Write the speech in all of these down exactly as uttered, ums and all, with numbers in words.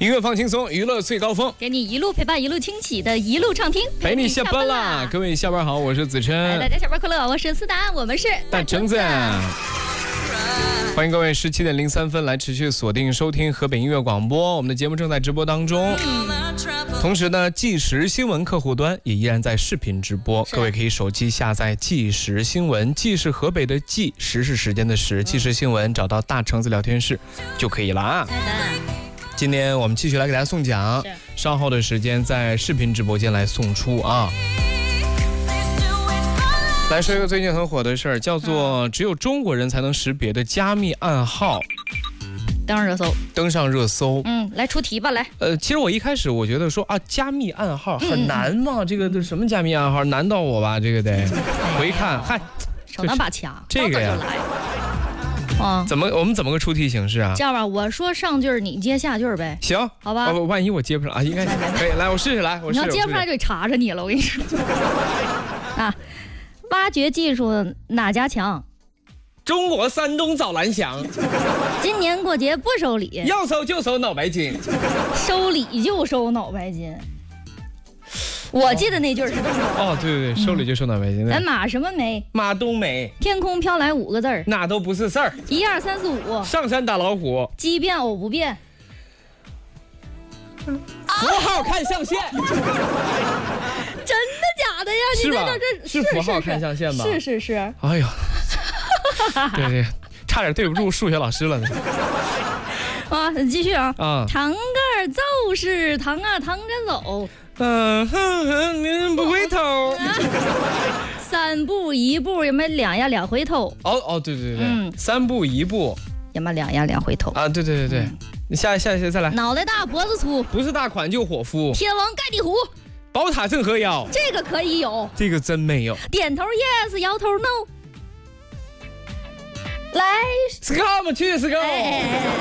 音乐放轻松，娱乐最高峰， 给你一路陪伴，一路听起的一路畅听， 陪你下班啦！各位下班好，我是子琛。 大家下班快乐，我是思达，我们是大橙子。欢迎各位十七点零三分来持续锁定收听河北音乐广播，我们的节目正在直播当中。嗯、同时呢，即时新闻客户端也依然在视频直播，各位可以手机下载即时新闻，即是河北的即，时是时间的时，即时新闻找到大橙子聊天室就可以了啊。今天我们继续来给大家送奖，稍后的时间在视频直播间来送出啊。来说一个最近很火的事儿，叫做只有中国人才能识别的加密暗号， 登上热搜， 登上热搜。 嗯，来出题吧，来。 呃，其实我一开始我觉得说啊，加密暗号很难吗？嗯、这个什么加密暗号难到我吧？这个得，我一看，嗨， 手拿把掐， 这个呀。 啊， 怎么我们怎么个出题形式啊？ 这样吧，我说上句你接下句呗。 行， 好吧。 哦，万一我接不上啊，应该可以。来，我试试来，我试试。 你要接不上就查着你了，我跟你说。啊，挖掘技术哪家强？ 中国山东找蓝翔。 今年过节不收礼， 要收就收脑白金， 收礼就收脑白金。我记得那句是这么说。 哦，对对对，收礼就收脑白金。 咱马什么梅？ 马冬梅。 天空飘来五个字儿， 那都不是事儿。 一二三四五， 上山打老虎。 奇变偶不变。 符号看象限。 真的假的呀？你在这是符号看象限吧？ 是是是。 哎呦，对对，差点对不住数学老师了呢。 啊，继续啊。 啊。 堂个就是堂啊，堂着走。 嗯哼哼，您不回头。啊、 三步一步，有没有两呀两回头？ 哦哦，对对对，嗯，三步一步， 有没有两呀两回头？ 啊，对对对对，嗯、你下下下再来。 脑袋大脖子粗， 不是大款就伙夫。 天王盖地虎， 宝塔镇河妖， 这个可以有， 这个真没有。 点头 yes， 摇头 no。来 ，scam 去 scam。哎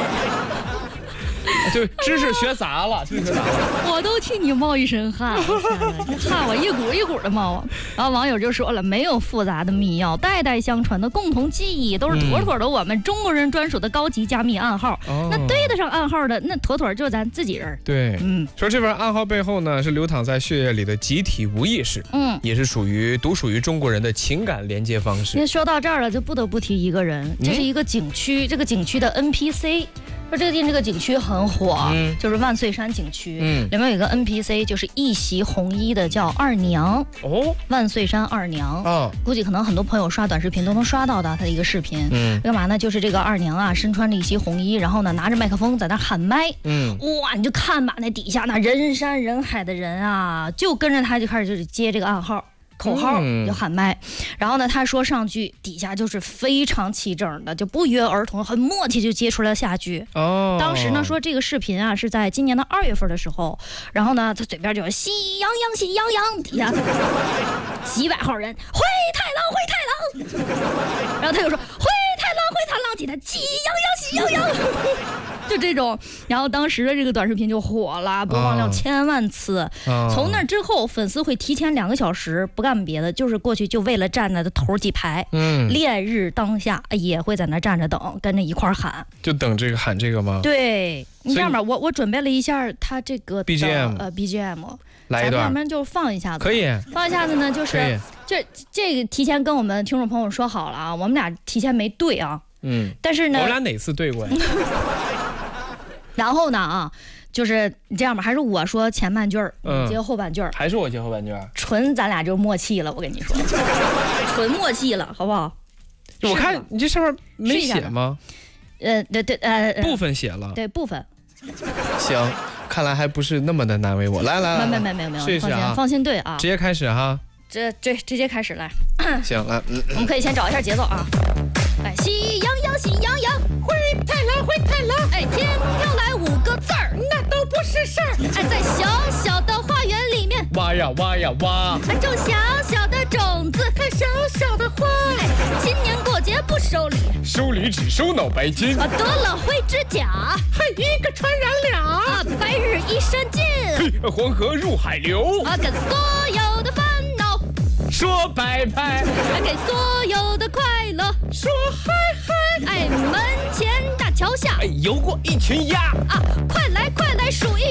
就知识学杂了，知识学杂了， 我都替你冒一身汗，这汗我一股一股的冒啊。然后网友就说了，没有复杂的密钥，代代相传的共同记忆，都是妥妥的我们中国人专属的高级加密暗号。嗯、那对得上暗号的，那妥妥就是咱自己人。 对，嗯，说这份暗号背后呢，是流淌在血液里的集体无意识，嗯，也是属于独属于中国人的情感连接方式。 那说到这儿了，就不得不提一个人，这是一个景区，嗯、这个景区的 N P C。说最近这个景区很火，嗯、就是万岁山景区，嗯、里面有一个 N P C， 就是一袭红衣的叫二娘哦，万岁山二娘哦，估计可能很多朋友刷短视频都能刷到的他的一个视频，嗯，干嘛呢？就是这个二娘啊，身穿着一袭红衣，然后呢拿着麦克风在那喊麦，嗯，哇，你就看吧，那底下那人山人海的人啊，就跟着他就开始就是接这个暗号。口号就喊麦，然后呢，他说上句，底下就是非常齐整的，就不约而同，很默契就接出了下句。哦，当时呢说这个视频啊是在今年的二月份的时候，然后呢他嘴边就喜羊羊喜羊羊，底下几百号人灰太狼灰太狼，然后他就说灰太狼灰太狼，底下喜羊羊喜羊羊。就这种，然后当时的这个短视频就火了，播放量千万次。哦、从那之后，粉丝会提前两个小时不干别的，就是过去就为了站在的头几排，嗯，烈日当下也会在那站着等，跟着一块喊。就等这个喊这个吗？ 对，你这样吧，我我准备了一下他这个 B G M， 呃 B G M， 来一段， 咱们就放一下子。 可以， 放一下子呢，就是这这个提前跟我们听众朋友说好了啊，我们俩提前没对啊。嗯，但是呢， 我们俩哪次对过呀？ 然后呢啊，就是这样吧，还是我说前半句儿，你接后半句儿， 还是我接后半句儿， 纯咱俩就默契了，我跟你说，纯默契了，好不好？ 我看你这上面没写吗？ 呃，对对呃， 部分写了， 对部分。 行，看来还不是那么的难为我。来来来， 没没没没没， 试一试啊， 放心对啊， 直接开始哈。 这这直接开始来。 行，来，嗯， 我们可以先找一下节奏啊。哎，喜羊羊喜羊羊，灰太狼灰太狼，哎，天飘来五个字儿，那都不是事儿。哎，在小小的花园里面挖呀挖呀挖， 哎，种小小的种子，开小小的花。哎，今年过节不收礼， 收礼只收脑白金。 啊，得了灰指甲， 还一个传染了。 啊，白日依山尽， 嘿，黄河入海流。 啊，跟所有的烦恼说拜拜， 给所有的快乐说嗨嗨。 哎，门前大桥下， 哎，游过一群鸭啊！快来快来数一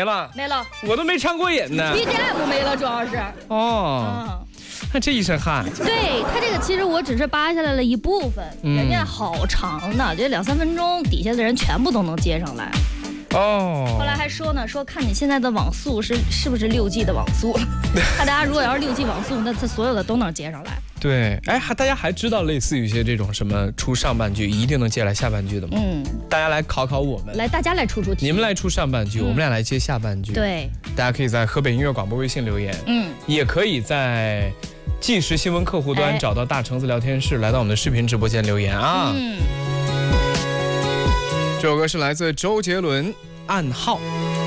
没了， 没了， 我都没唱过瘾呢。 B G M 没了，主要是。 哦， 嗯。 那这一身汗， 对它这个其实我只是扒下来了一部分，嗯、人家好长的，这两三分钟底下的人全部都能接上来。 哦， 后来还说呢，说看你现在的网速是是不是六 G 的网速，看大家如果要是六 G 网速，那它所有的都能接上来。 对，哎，还大家还知道类似于一些这种什么出上半句一定能接来下半句的吗？嗯，大家来考考我们， 来大家来出出题， 你们来出上半句，嗯、我们俩来接下半句。 对， 大家可以在河北音乐广播微信留言，嗯，也可以在即时新闻客户端找到大橙子聊天室，来到我们的视频直播间留言啊。嗯。这首歌是来自周杰伦《暗号》。